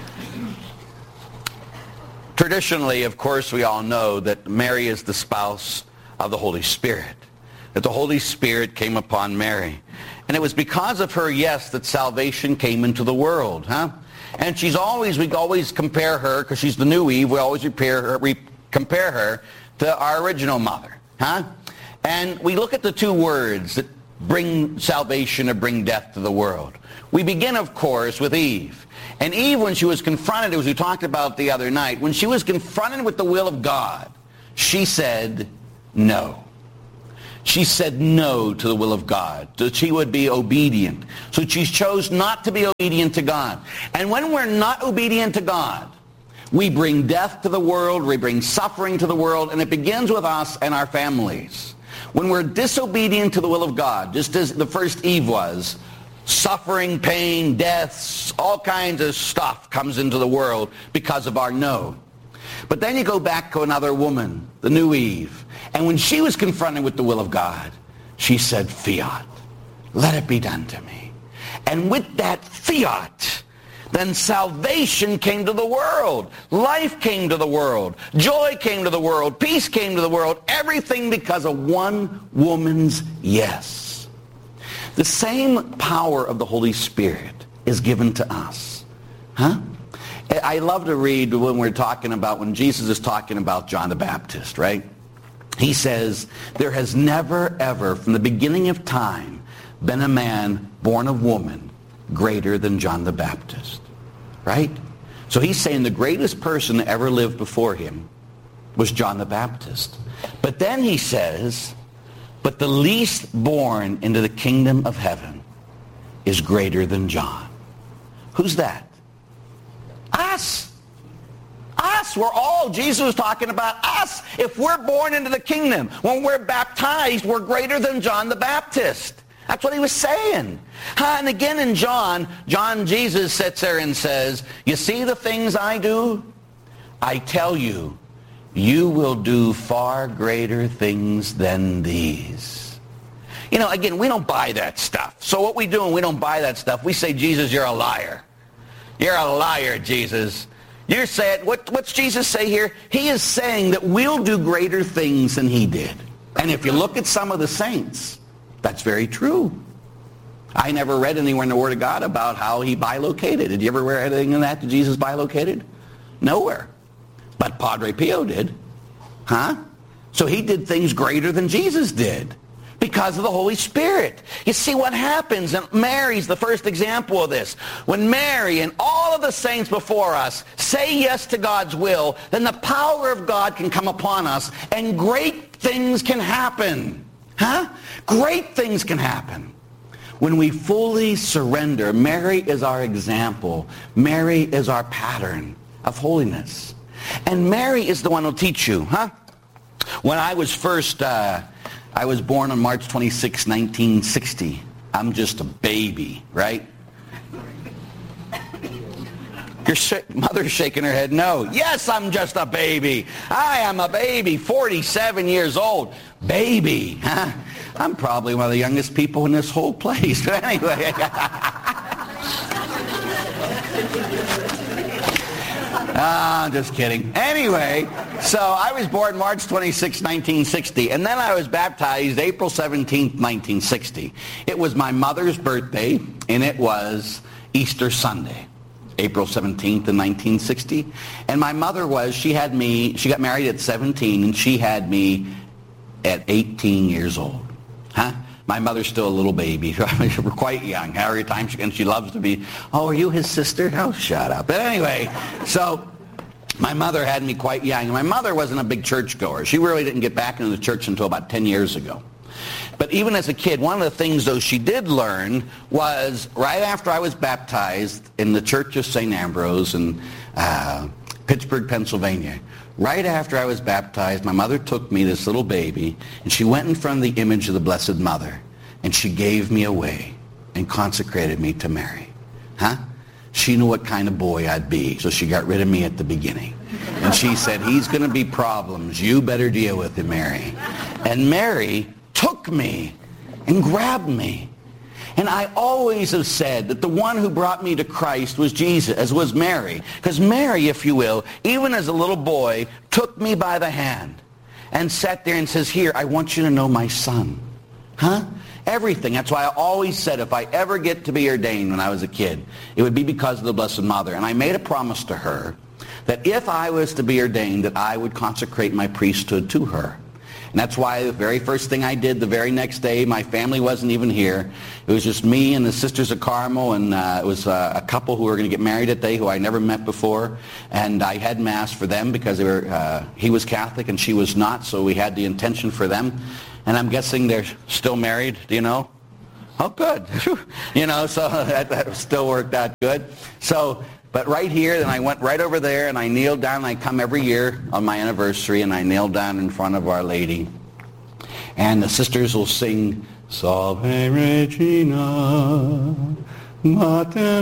Traditionally, of course, we all know that Mary is the spouse of the Holy Spirit, that the Holy Spirit came upon Mary. And it was because of her, yes, that salvation came into the world, huh? And we always compare her, because she's the new Eve, we always compare her to our original mother, huh? And we look at the two words that bring salvation or bring death to the world. We begin, of course, with Eve. And Eve, when she was confronted, as we talked about the other night, when she was confronted with the will of God, she said no. She said no to the will of God, that she would be obedient. So she chose not to be obedient to God. And when we're not obedient to God, we bring death to the world, we bring suffering to the world, and it begins with us and our families. When we're disobedient to the will of God, just as the first Eve was, suffering, pain, deaths, all kinds of stuff comes into the world because of our no. But then you go back to another woman, the new Eve. And when she was confronted with the will of God, she said, fiat, let it be done to me. And with that fiat, then salvation came to the world. Life came to the world. Joy came to the world. Peace came to the world. Everything because of one woman's yes. The same power of the Holy Spirit is given to us. Huh? I love to read when Jesus is talking about John the Baptist, right? He says, there has never, ever, from the beginning of time, been a man born of woman greater than John the Baptist. Right? So he's saying the greatest person that ever lived before him was John the Baptist. But then he says, but the least born into the kingdom of heaven is greater than John. Who's that? Us. Us. We're all, Jesus was talking about us. If we're born into the kingdom, when we're baptized, we're greater than John the Baptist. That's what he was saying. And again in John, Jesus sits there and says, you see the things I do? I tell you, you will do far greater things than these. You know, again, we don't buy that stuff. So what we do when we don't buy that stuff, we say, Jesus, you're a liar. You're a liar, Jesus. You're saying, what's Jesus say here? He is saying that we'll do greater things than he did. And if you look at some of the saints, that's very true. I never read anywhere in the Word of God about how he bilocated. Did you ever read anything in that Jesus bilocated? Nowhere. But Padre Pio did. Huh? So he did things greater than Jesus did because of the Holy Spirit. You see what happens, and Mary's the first example of this. When Mary and all of the saints before us say yes to God's will, then the power of God can come upon us and great things can happen. Huh? Great things can happen. When we fully surrender, Mary is our example. Mary is our pattern of holiness. And Mary is the one who will teach you, huh? When I was I was born on March 26, 1960. I'm just a baby, right? Your mother's shaking her head no. Yes, I'm just a baby. I am a baby, 47 years old. Baby, huh? I'm probably one of the youngest people in this whole place. But anyway. I'm just kidding. Anyway, so I was born March 26, 1960, and then I was baptized April 17, 1960. It was my mother's birthday, and it was Easter Sunday, April 17th in 1960. And my mother she got married at 17, and she had me at 18 years old. Huh? My mother's still a little baby. We're quite young. Every time she loves to be, oh, are you his sister? Oh, shut up. But anyway, so my mother had me quite young. My mother wasn't a big churchgoer. She really didn't get back into the church until about 10 years ago. But even as a kid, one of the things, though, she did learn was right after I was baptized in the Church of St. Ambrose in Pittsburgh, Pennsylvania. Right after I was baptized, my mother took me, this little baby, and she went in front of the image of the Blessed Mother, and she gave me away and consecrated me to Mary. Huh? She knew what kind of boy I'd be, so she got rid of me at the beginning. And she said, he's going to be problems. You better deal with him, Mary. And Mary took me and grabbed me. And I always have said that the one who brought me to Christ was Jesus, as was Mary. Because Mary, if you will, even as a little boy, took me by the hand and sat there and says, here, I want you to know my son. Huh? Everything. That's why I always said if I ever get to be ordained when I was a kid, it would be because of the Blessed Mother. And I made a promise to her that if I was to be ordained, that I would consecrate my priesthood to her. And that's why the very first thing I did the very next day, my family wasn't even here. It was just me and the Sisters of Carmel, and it was a couple who were going to get married that day who I never met before. And I had Mass for them because they were, he was Catholic and she was not, so we had the intention for them. And I'm guessing they're still married, do you know? Oh, good. You know, so that still worked out good. So, but right here, then I went right over there and I kneeled down. And I come every year on my anniversary and I kneel down in front of Our Lady. And the sisters will sing, Salve Regina, Mater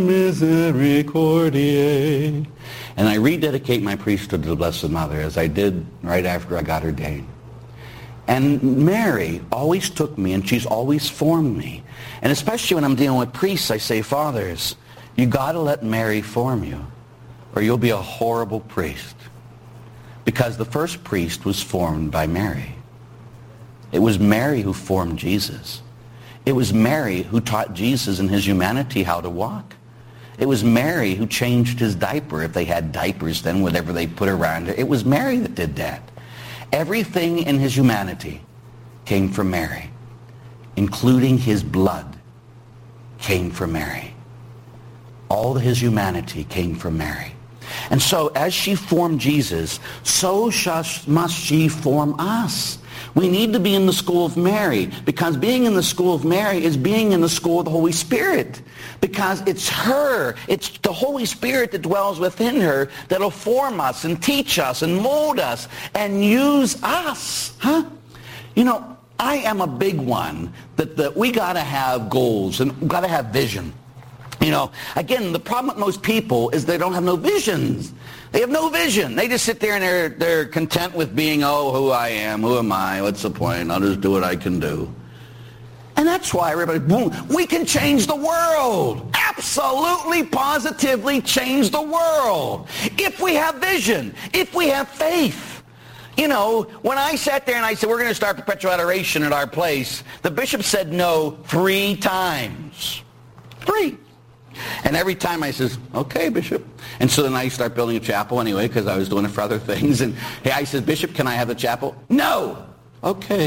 Misericordiae. And I rededicate my priesthood to the Blessed Mother, as I did right after I got ordained. And Mary always took me, and she's always formed me. And especially when I'm dealing with priests, I say, fathers, you got to let Mary form you, or you'll be a horrible priest. Because the first priest was formed by Mary. It was Mary who formed Jesus. It was Mary who taught Jesus in his humanity how to walk. It was Mary who changed his diaper, if they had diapers then, whatever they put around it. It was Mary that did that. Everything in his humanity came from Mary, including his blood came from Mary. All his humanity came from Mary. And so as she formed Jesus, so must she form us. We need to be in the school of Mary, because being in the school of Mary is being in the school of the Holy Spirit. Because it's her, it's the Holy Spirit that dwells within her that'll form us and teach us and mold us and use us. Huh? You know, I am a big one that we got to have goals and we got to have vision. You know, again, the problem with most people is they don't have no visions. They have no vision. They just sit there and they're content with being, oh, who I am, who am I, what's the point, I'll just do what I can do. And that's why everybody, boom, we can change the world. Absolutely, positively change the world. If we have vision, if we have faith. You know, when I sat there and I said, we're going to start perpetual adoration at our place, the bishop said no 3 times. 3. And every time I says, okay, Bishop. And so then I start building a chapel anyway, because I was doing it for other things. And I says, Bishop, can I have the chapel? No. Okay,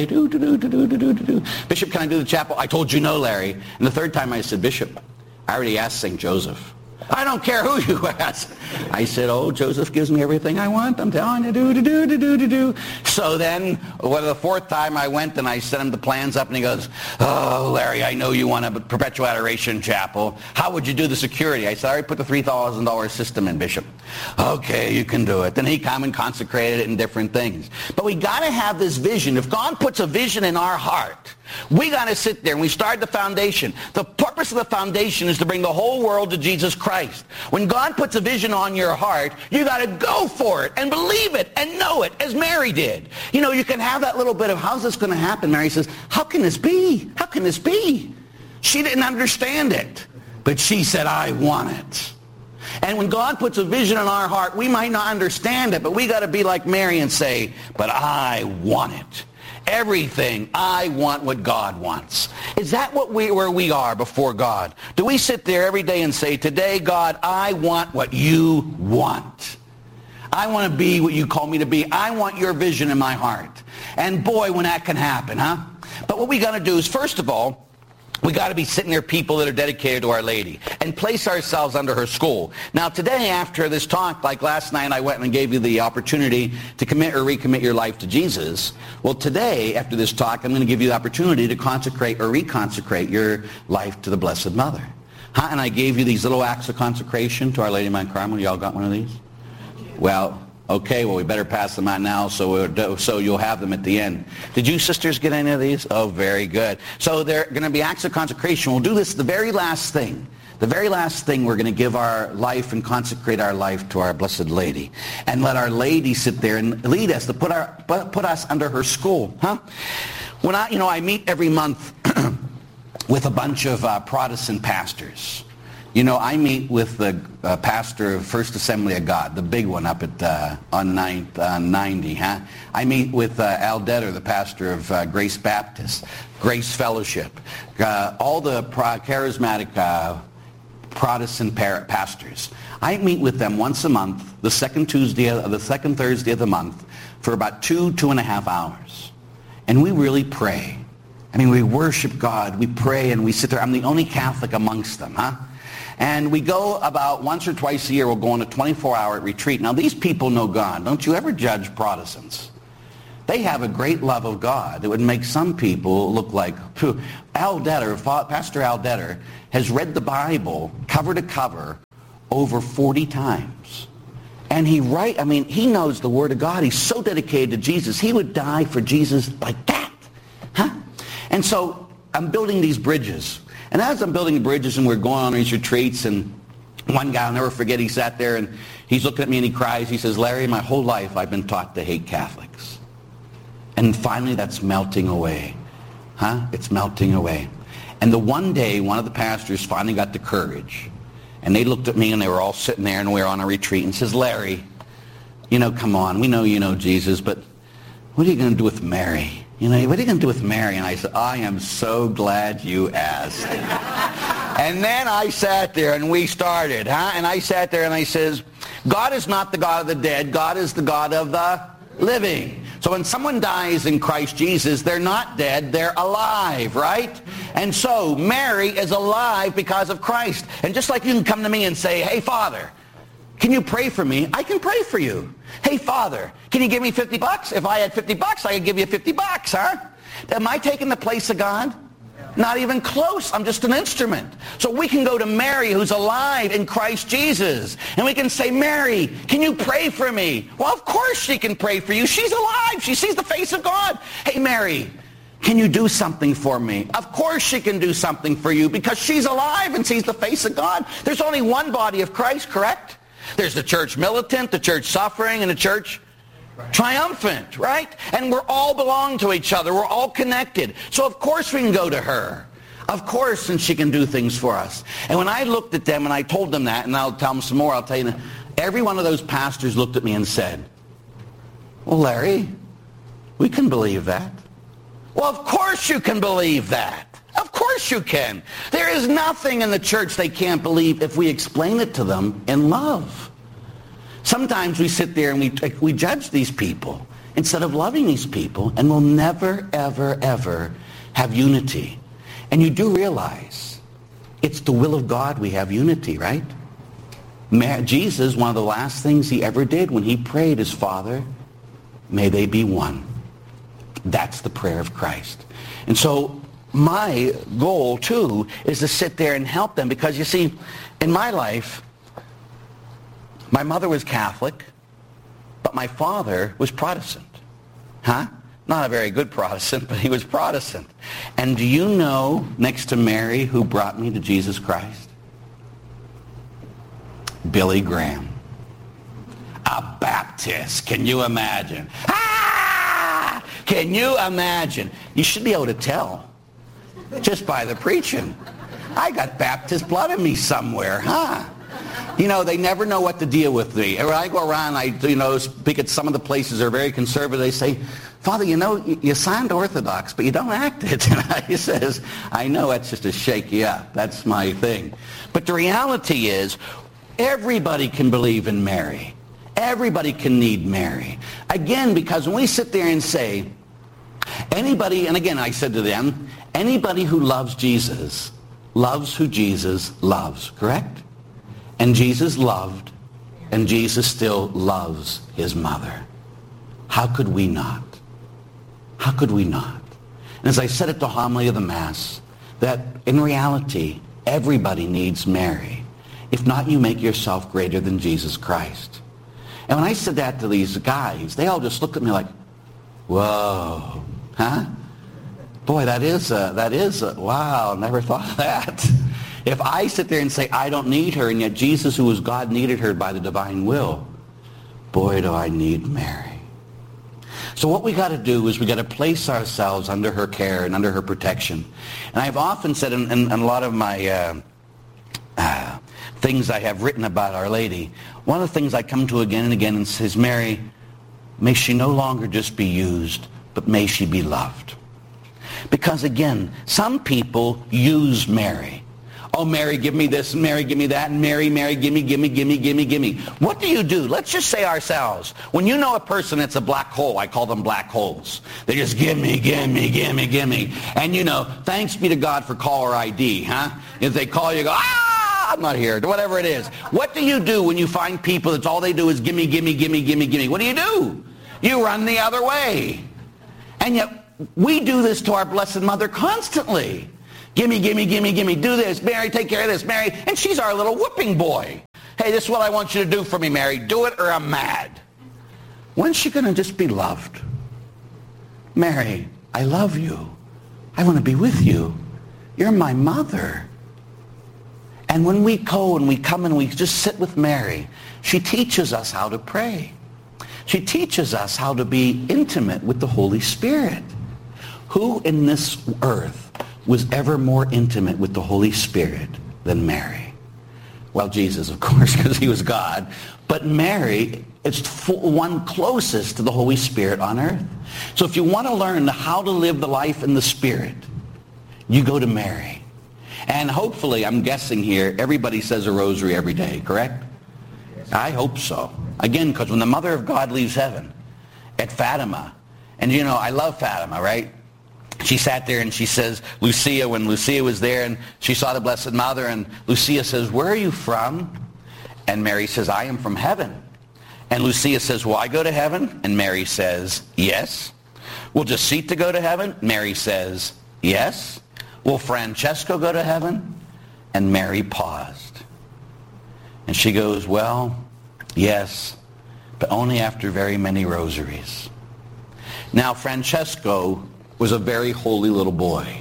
Bishop, can I do the chapel? I told you no, Larry. And the 3rd time I said, Bishop, I already asked St. Joseph. I don't care who you ask. I said, oh, Joseph gives me everything I want. I'm telling you, do. So then, the 4th time I went and I sent him the plans up and he goes, oh, Larry, I know you want a perpetual adoration chapel. How would you do the security? I said, I already put the $3,000 system in, Bishop. Okay, you can do it. Then he come and consecrated it in different things. But we got to have this vision. If God puts a vision in our heart, we got to sit there and we start the foundation. The purpose of the foundation is to bring the whole world to Jesus Christ. When God puts a vision on your heart, you got to go for it and believe it and know it, as Mary did. You know, you can have that little bit of, how's this going to happen? Mary says, how can this be? How can this be? She didn't understand it, but she said, I want it. And when God puts a vision in our heart, we might not understand it, but we got to be like Mary and say, but I want it. Everything, I want what God wants. Is that where we are before God? Do we sit there every day and say, today, God, I want what you want. I want to be what you call me to be. I want your vision in my heart. And boy, when that can happen, huh? But what we got to do is, first of all, we got to be sitting there people that are dedicated to Our Lady and place ourselves under her school. Now today, after this talk, like last night I went and gave you the opportunity to commit or recommit your life to Jesus. Well, today, after this talk, I'm going to give you the opportunity to consecrate or reconsecrate your life to the Blessed Mother. Huh? And I gave you these little acts of consecration to Our Lady of Mount Carmel. Y'all got one of these? Well, okay, well, we better pass them out now so you'll have them at the end. Did you sisters get any of these? Oh, very good. So they're going to be acts of consecration. We'll do this the very last thing. The very last thing, we're going to give our life and consecrate our life to our Blessed Lady. And let Our Lady sit there and lead us, to put us under her school. Huh? When I meet every month with a bunch of Protestant pastors. You know, I meet with the pastor of First Assembly of God, the big one up at on 90. Huh? I meet with Al Detter, the pastor of Grace Baptist, Grace Fellowship, all the charismatic Protestant pastors. I meet with them once a month, the second Thursday of the month, for about 2.5 hours. and we really pray. I mean, we worship God, we pray, and we sit there. I'm the only Catholic amongst them, huh? And we go about once or twice a year, we'll go on a 24-hour retreat. Now, these people know God. Don't you ever judge Protestants. They have a great love of God that would make some people look like, Pastor Al Detter has read the Bible cover to cover over 40 times. And he knows the Word of God. He's so dedicated to Jesus. He would die for Jesus like that. Huh? And so I'm building these bridges. And as I'm building the bridges and we're going on these retreats, and one guy, I'll never forget, he sat there and he's looking at me and he cries. He says, Larry, my whole life I've been taught to hate Catholics. And finally that's melting away. Huh? It's melting away. And the one day, one of the pastors finally got the courage. And they looked at me and they were all sitting there and we were on a retreat and says, Larry, come on, we know you know Jesus, but what are you going to do with Mary? What are you going to do with Mary? And I said, I am so glad you asked. And then I sat there and we started, And I sat there and I says, God is not the God of the dead. God is the God of the living. So when someone dies in Christ Jesus, they're not dead, they're alive, right? And so Mary is alive because of Christ. And just like you can come to me and say, hey, Father, can you pray for me? I can pray for you. Hey, Father, can you give me $50? If I had $50, I could give you $50, huh? Am I taking the place of God? Not even close. I'm just an instrument. So we can go to Mary, who's alive in Christ Jesus, and we can say, Mary, can you pray for me? Well, of course she can pray for you. She's alive. She sees the face of God. Hey, Mary, can you do something for me? Of course she can do something for you because she's alive and sees the face of God. There's only one body of Christ, correct? There's the church militant, the church suffering, and the church triumphant, right? And we're all belong to each other. We're all connected. So of course we can go to her. Of course, and she can do things for us. And when I looked at them and I told them that, and I'll tell them some more, I'll tell you, every one of those pastors looked at me and said, well, Larry, we can believe that. Well, of course you can believe that. Of course you can. There is nothing in the church they can't believe if we explain it to them in love. Sometimes we sit there and we judge these people instead of loving these people, and we'll never, ever, ever have unity. And you do realize it's the will of God we have unity, right? Jesus, one of the last things he ever did when he prayed his Father, may they be one. That's the prayer of Christ. And so my goal, too, is to sit there and help them because, you see, in my life, my mother was Catholic, but my father was Protestant. Huh? Not a very good Protestant, but he was Protestant. And do you know, next to Mary, who brought me to Jesus Christ? Billy Graham. A Baptist. Can you imagine? Ah! Can you imagine? You should be able to tell just by the preaching. I got Baptist blood in me somewhere, huh? They never know what to deal with me. When I go around, I speak at some of the places that are very conservative. They say, Father, you signed Orthodox, but you don't act it. And I says, I know, that's just to shake you up. That's my thing. But the reality is, everybody can believe in Mary. Everybody can need Mary. Again, because when we sit there and say, anybody, and again, I said to them, anybody who loves Jesus loves who Jesus loves, correct? And Jesus loved, and Jesus still loves his mother. How could we not? How could we not? And as I said at the homily of the Mass, that in reality, everybody needs Mary. If not, you make yourself greater than Jesus Christ. And when I said that to these guys, they all just looked at me like, whoa, huh? Boy, that is wow, never thought of that. If I sit there and say, I don't need her, and yet Jesus, who was God, needed her by the divine will, boy, do I need Mary. So what we got to do is we got to place ourselves under her care and under her protection. And I've often said in a lot of my things I have written about Our Lady, one of the things I come to again and again and says, Mary, may she no longer just be used, but may she be loved. Because again, some people use Mary. Oh, Mary, give me this, and Mary, give me that, and Mary, give me. What do you do? Let's just say ourselves. When you know a person that's a black hole, I call them black holes. They just give me. And you know, thanks be to God for caller ID, huh? If they call you, go, I'm not here, whatever it is. What do you do when you find people that's all they do is gimme? What do? You run the other way. And yet, we do this to our Blessed Mother constantly. Gimme, do this. Mary, take care of this. Mary, and she's our little whooping boy. Hey, this is what I want you to do for me, Mary. Do it or I'm mad. When's she going to just be loved? Mary, I love you. I want to be with you. You're my mother. And when we go and we come and we just sit with Mary, she teaches us how to pray. She teaches us how to be intimate with the Holy Spirit. Who in this earth was ever more intimate with the Holy Spirit than Mary? Well, Jesus, of course, because he was God. But Mary is one closest to the Holy Spirit on earth. So if you want to learn how to live the life in the Spirit, you go to Mary. And hopefully, I'm guessing here, everybody says a rosary every day, correct? I hope so. Again, because when the Mother of God leaves heaven at Fatima, and you know, I love Fatima, right? She sat there and she says, Lucia, when Lucia was there and she saw the Blessed Mother, and Lucia says, where are you from? And Mary says, I am from heaven. And Lucia says, will I go to heaven? And Mary says, yes. Will Jacinta go to heaven? Mary says, yes. Will Francesco go to heaven? And Mary paused. And she goes, well, yes, but only after very many rosaries. Now, Francesco was a very holy little boy.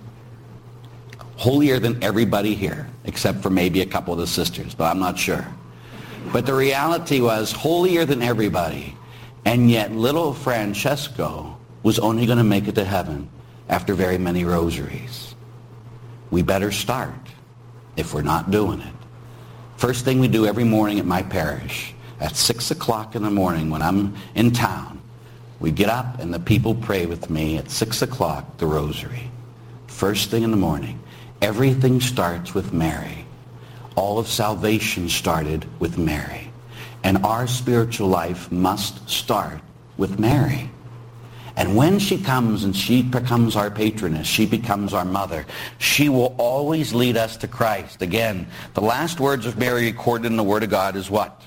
Holier than everybody here, except for maybe a couple of the sisters, but I'm not sure. But the reality was holier than everybody. And yet little Francesco was only going to make it to heaven after very many rosaries. We better start if we're not doing it. First thing we do every morning at my parish, at 6 o'clock in the morning when I'm in town, we get up and the people pray with me at 6 o'clock, the rosary. First thing in the morning. Everything starts with Mary. All of salvation started with Mary. And our spiritual life must start with Mary. And when she comes and she becomes our patroness, she becomes our mother, she will always lead us to Christ. Again, the last words of Mary recorded in the Word of God is what?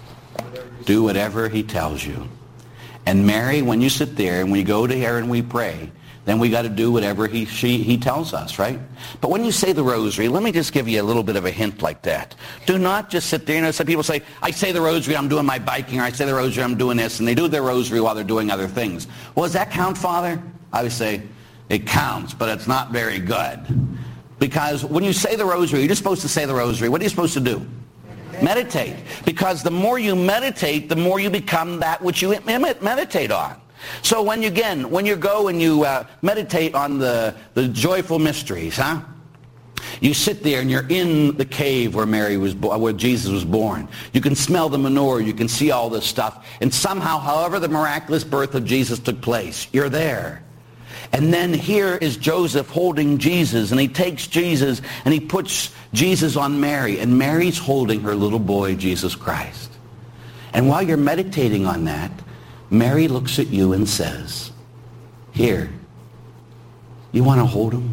Do whatever he tells you. And Mary, when you sit there and we go to her and we pray, then we got to do whatever he tells us, right? But when you say the rosary, let me just give you a little bit of a hint like that. Do not just sit there. You know, some people say, I say the rosary, I'm doing my biking, or I say the rosary, I'm doing this, and they do their rosary while they're doing other things. Well, does that count, Father? I would say, it counts, but it's not very good. Because when you say the rosary, you're just supposed to say the rosary. What are you supposed to do? Meditate. Because the more you meditate, the more you become that which you meditate on. So when you go and you meditate on the joyful mysteries, huh? You sit there and you're in the cave where Jesus was born. You can smell the menorah. You can see all this stuff. And somehow, however the miraculous birth of Jesus took place, you're there. And then here is Joseph holding Jesus, and he takes Jesus and he puts Jesus on Mary, and Mary's holding her little boy, Jesus Christ. And while you're meditating on that, Mary looks at you and says, here, you want to hold him?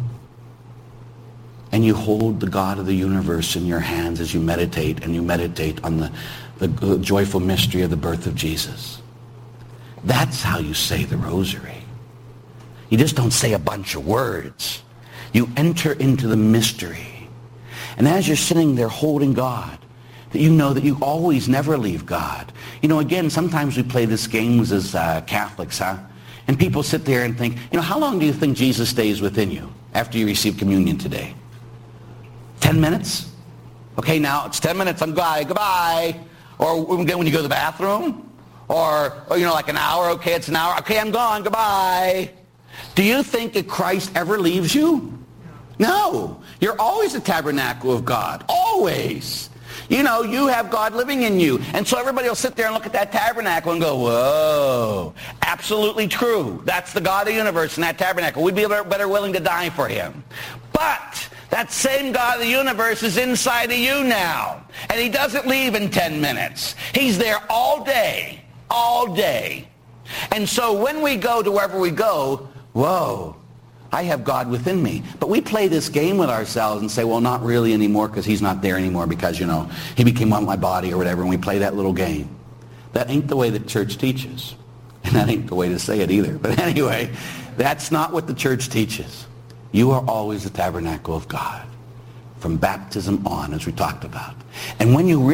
And you hold the God of the universe in your hands as you meditate, and you meditate on the joyful mystery of the birth of Jesus. That's how you say the rosary. You just don't say a bunch of words. You enter into the mystery. And as you're sitting there holding God, that you know that you always never leave God. You know, again, sometimes we play this games as Catholics, huh? And people sit there and think, you know, how long do you think Jesus stays within you after you receive communion today? 10 minutes? Okay, now it's 10 minutes, I'm goodbye. Or when you go to the bathroom? Or you know, like an hour, okay, it's an hour. Okay, I'm gone, goodbye. Do you think that Christ ever leaves you? No. You're always the tabernacle of God. Always. You know, you have God living in you. And so everybody will sit there and look at that tabernacle and go, whoa, absolutely true. That's the God of the universe in that tabernacle. We'd be better willing to die for him. But That same God of the universe is inside of you now. And he doesn't leave in 10 minutes. He's there all day. All day. And so when we go to wherever we go, whoa, I have God within me. But we play this game with ourselves and say, well, not really anymore because he's not there anymore because, you know, he became one of my body or whatever, and we play that little game. That ain't the way the church teaches. And that ain't the way to say it either. But anyway, that's not what the church teaches. You are always the tabernacle of God from baptism on, as we talked about. And when you